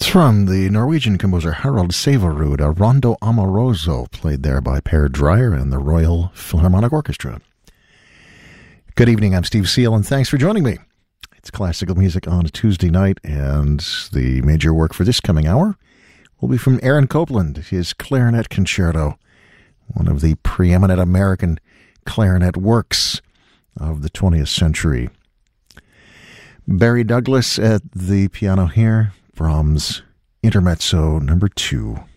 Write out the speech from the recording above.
from the Norwegian composer Harald Sæverud, a Rondo Amoroso, played there by Per Dreyer and the Royal Philharmonic Orchestra. Good evening, I'm Steve Seal, and thanks for joining me. It's classical music on a Tuesday night, and the major work for this coming hour will be from Aaron Copland, his Clarinet Concerto, one of the preeminent American clarinet works of the 20th century. Barry Douglas at the piano here, Brahms Intermezzo number 2.